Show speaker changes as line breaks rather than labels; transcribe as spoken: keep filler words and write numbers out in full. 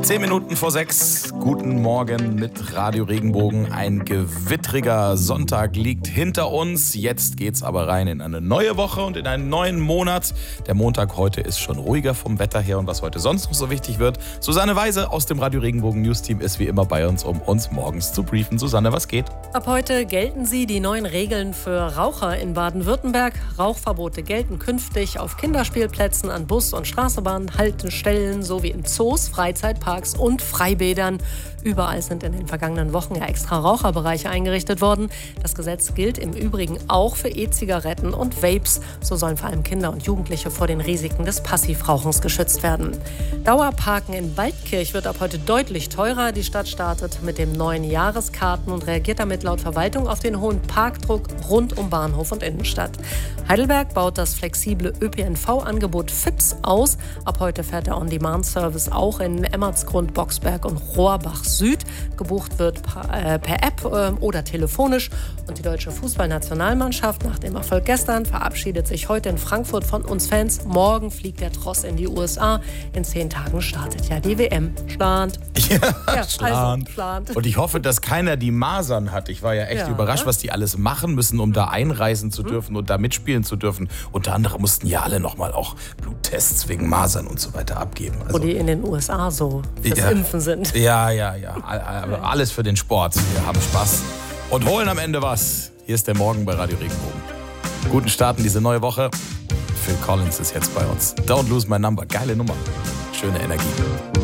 Zehn Minuten vor sechs. Guten Morgen mit Radio Regenbogen. Ein gewittriger Sonntag liegt hinter uns. Jetzt geht's aber rein in eine neue Woche und in einen neuen Monat. Der Montag heute ist schon ruhiger vom Wetter her und was heute sonst noch so wichtig wird. Susanne Weise aus dem Radio Regenbogen News Team ist wie immer bei uns, um uns morgens zu briefen. Susanne, was geht?
Ab heute gelten sie die neuen Regeln für Raucher in Baden-Württemberg. Rauchverbote gelten künftig auf Kinderspielplätzen, an Bus- und Straßenbahnhaltestellen sowie in Zoos, Freizeitparks und Freibädern. Überall sind in den vergangenen Wochen ja extra Raucherbereiche eingerichtet worden. Das Gesetz gilt im Übrigen auch für E-Zigaretten und Vapes. So sollen vor allem Kinder und Jugendliche vor den Risiken des Passivrauchens geschützt werden. Dauerparken in Waldkirch wird ab heute deutlich teurer. Die Stadt startet mit dem neuen Jahreskarten und reagiert damit laut Verwaltung auf den hohen Parkdruck rund um Bahnhof und Innenstadt. Heidelberg baut das flexible Ö P N V-Angebot F I P S aus. Ab heute fährt der On-Demand-Service auch in Emmertsgrund, Boxberg und Rohrbach Süd. Gebucht wird per, äh, per App äh, oder telefonisch. Und die deutsche Fußballnationalmannschaft nach dem Erfolg gestern verabschiedet sich heute in Frankfurt von uns Fans. Morgen fliegt der Tross in die U S A. In zehn Tagen startet ja die W M. Schland.
Ja,
ja
Schland.
Also, Schland.
Und ich hoffe, dass keiner die Masern hat. Ich war ja echt
Ja.
überrascht, was die alles machen müssen, um da einreisen zu dürfen und da mitspielen zu dürfen. Unter anderem mussten ja alle nochmal auch Bluttests wegen Masern und so weiter abgeben.
Wo die in den U S A so fürs
Ja.
Impfen sind.
Ja, ja, ja. Alles für den Sport. Wir haben Spaß und holen am Ende was. Hier ist der Morgen bei Radio Regenbogen. Guten Start in diese neue Woche. Phil Collins ist jetzt bei uns. Don't lose my number. Geile Nummer. Schöne Energie.